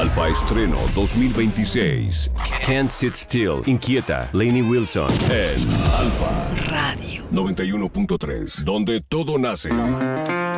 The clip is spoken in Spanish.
Alfa Estreno 2026. Can't Sit Still. Inquieta. Lainey Wilson. En Alfa Radio 91.3. Donde todo nace.